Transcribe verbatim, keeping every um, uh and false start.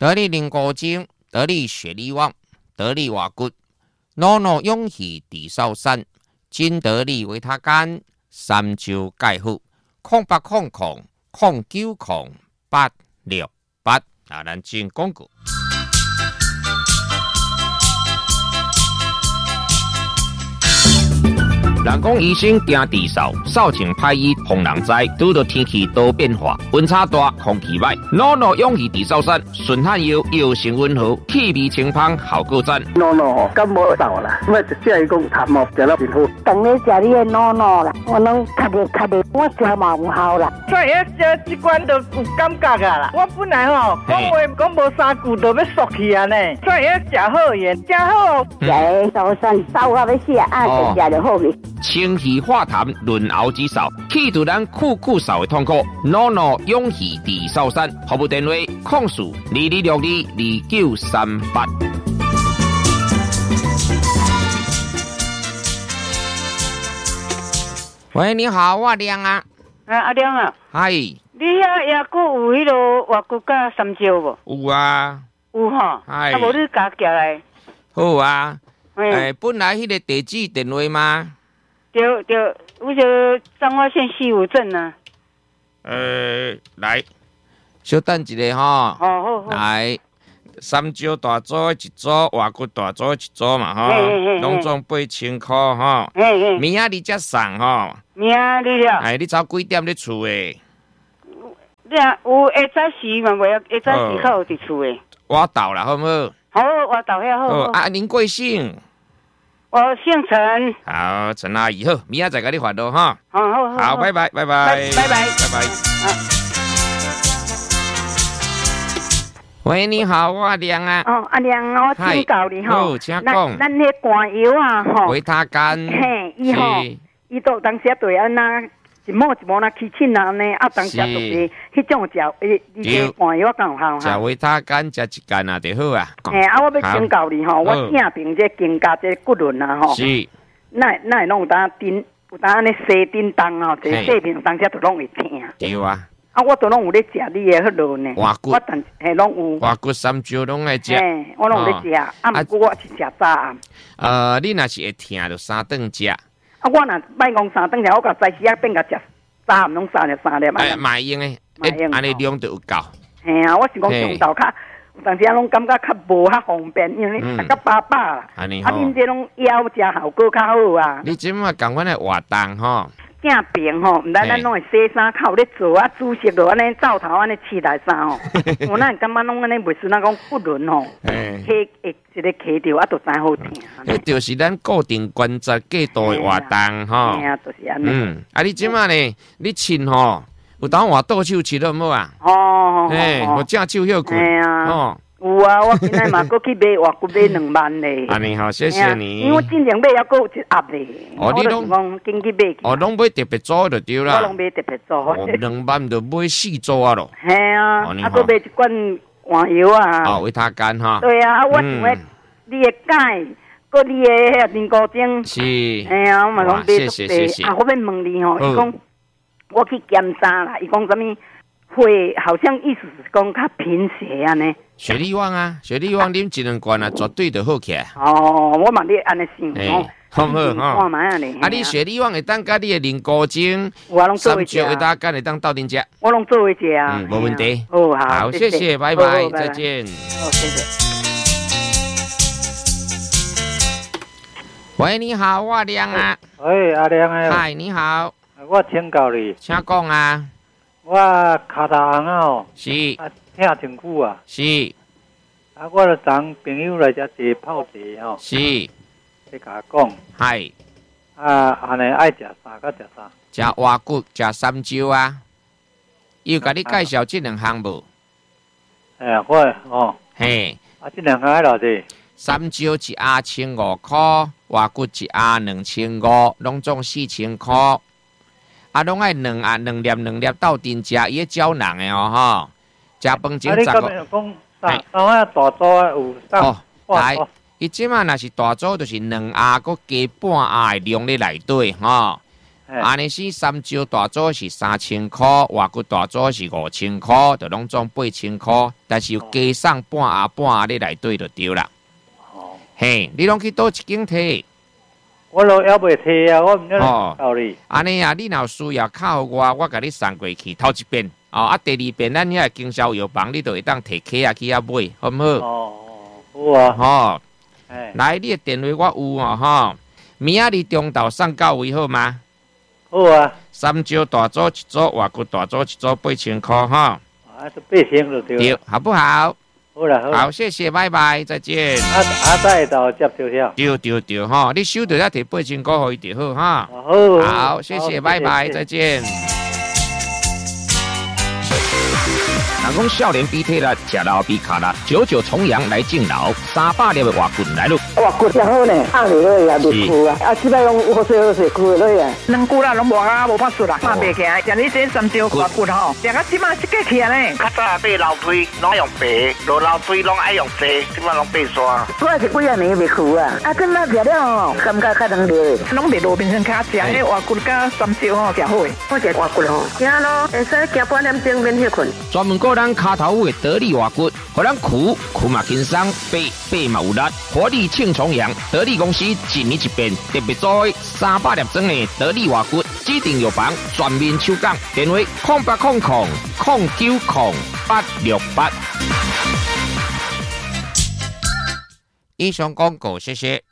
得力灵果精，得力血力旺，得力瓦骨，诺诺勇气地少山，金得力维他干，三焦钙护，空八空空空九空八六八啊，咱进广告。人讲医生惊地扫，扫清歹医防人灾。拄到天气多变化，温差大，空气歹，诺诺勇气地扫山，顺汗药药性温和，气味清芳，效果赞。 诺诺感冒扫啦，我一只伊讲痰毛食了真好。 当你食你的诺诺啦，我拢咳的咳的，我食嘛有效啦。 所以食这罐都有感觉啊啦。我本来吼讲话讲无三句就要缩去啊呢，所以食好盐，食好。 食的扫山扫到要死啊，就食就好去。 清气化痰，润喉止扫，去除咱酷酷扫的痛苦。诺诺勇气地扫山，服务电话：控诉二二六二二九三八。喂，你好，我亮啊。 啊，阿亮啊。 嗨。 你遐也阁有迄落外骨甲三椒无？ 有啊。 有吼。 嗨。 啊，无你加寄来。 好啊。诶，本来迄个地址电话吗？ 对对，我就彰化县西武镇啊。 呃，来，稍等一下吼。 哦，好好。 来，三椒大组一组，外骨大组一组嘛吼，拢总八千块吼。明仔日才送吼。 明仔日了。 哎，你早几点咧厝诶？ 你啊，有下早时嘛，袂下早时较有伫厝诶。 我到了，好唔好？ 好，我到遐好。 好啊，您贵姓？ 我姓陈。 好，陈阿姨好，明仔再跟你联络哈。 好好好。 好，拜拜，拜拜， 拜拜， 拜拜。喂，你好，我阿亮啊。 哦，阿亮，我请教你吼。 好，请讲。 咱迄肝油啊，吼。 维他干。 嘿，伊吼，伊都当时对安那一毛一毛那起疹啊呢，啊当时就是迄种食，诶，你这肝油敢有效哈？ 食维他干，食一干啊就好啊。 嘿，啊，我要请教你吼，我正病这肩胛这骨轮啊吼。 是。 那那会拢有当叮，有当安尼洗叮当哦，这细病当时都拢会疼。 对啊。 啊，我都拢有咧食你的迄落呢。 外骨。 我但嘿拢有。 外骨三椒拢爱食。 嘿，我拢有咧食，啊，毋过我是食早暗。 呃，你若是会疼，就三顿食。啊， 我若摆讲三顿食，我甲早时啊变甲食早暗拢三粒三粒。 哎，买用诶，安尼量就有够。 嘿啊，我是讲上昼较。但是啊，拢感觉较无较方便，因为大家饱饱啦。 啊，恁这拢腰食效果较好啊。 你即马共阮诶活动吼， 正病吼，毋但咱拢会洗衫，靠咧做啊，煮食落安尼灶头安尼饲来衫吼。我咱感觉拢安尼袂算那讲骨轮吼，起会一个起着啊，就真好听。 迄就是咱固定关节过度诶活动吼。 嘿啊，就是安尼。 嗯，啊，你即马呢？你亲吼？有当我倒手吃了无啊？ 哦， 嘿，我正手休困。 嘿啊，哦，有啊，我今仔嘛搁去买，我搁买两万咧。 安尼好，谢谢你。 因为我进前买还搁有一盒咧。 哦，你拢讲紧去买。 哦，拢买特别组就对啦。 我拢买特别组。 哦，两万就买四组啊咯。 嘿啊，啊搁买一罐黄油啊。 哦，维他干哈。 对啊，我想要你的钙，搁你的迄灵果精。 是。 嘿啊，我嘛讲买谢谢谢谢。 啊，我要问你吼，伊讲。我去检查啦，伊讲什么会好像意思是讲较贫血啊呢？ 血力旺啊，血力旺啉一两罐啊，绝对就好起来。 哦，我嘛咧安尼想哦， 好唔好？ 看卖啊咧。 啊，你血力旺会当甲你的灵果精， 三椒会当干会当斗阵食。 我拢做会食啊。 嗯，无问题。 哦，好， 好，谢谢，拜拜，再见。 好，谢谢。 喂，你好，我亮啊。 喂，阿亮啊。 嗨，你好。 我请教你， 请讲啊！ 我脚头红啊吼， 是啊，疼真久啊， 是啊，我就当朋友来遮坐泡茶吼， 是， 你甲我讲， 嗨， 啊，安尼爱食啥甲食啥？ 食蛙骨，食三椒啊，有甲你介绍这两项无？ 哎，我哦， 嘿， 啊，这两项爱偌济？ 三椒一盒千五块，蛙骨一盒两千五，拢总四千块。啊，拢爱两啊两粒两粒斗阵食，伊胶囊的哦吼。食饭前十个。啊，你讲三三啊大组啊有三。 哦，来，伊即马若是大组，就是两盒，佮加半盒的量咧内底吼。 安尼是三招大组是三千块，外骨大组是五千块，就拢总八千块，但是有加上半盒半盒咧内底就对啦。 哦， 嘿，你拢去倒一间摕？ 我都还袂摕啊，我唔晓得道理。 安尼啊，你若需要靠我，我甲你送过去头一遍。哦，啊，第二遍咱遐经销药房，你就会当摕卡啊去遐买，好唔好？ 哦，好啊。 吼， 哎， 来，你的电话我有哦，吼，明仔日中昼送到位好吗？ 好啊。 三招大组一组，外骨大组一组，八千块哈。 啊，是八千就对了。 对，好不好？ 好啦，好。 好，谢谢，拜拜，再见。 啊啊，再到接着了。 对对对，哈，你收到要摕八千块互伊就好哈。 好。 好，谢谢，拜拜，再见。人讲少年比体力，食老比卡力，九九重阳来敬老，三百粒的外棍来咯。 外棍真好呢，放落去也袂枯啊，啊，即摆拢好势好势枯落去啊。 两句啦，拢无啊，无法术啦，拍袂起来。像你这三招外棍吼，食到即马即个起来呢。 较早买楼梯拢用白，落楼梯拢爱用细，即摆拢白刷。 我是几啊年袂枯啊，啊，即摆食了吼，感觉较能流的。 拢袂路边上卡食，迄外棍甲三招吼，诚好诶。 我食外棍吼，行咯，会使行半点钟免歇困。 专门个咱骹头位得力外骨，互咱苦苦嘛轻松，背背嘛有力，活力庆重阳。得力公司一年一变，特别做三百粒装的得力外骨，指定药房全面抽奖，电话空八空空空九空八六八。以上广告，谢谢。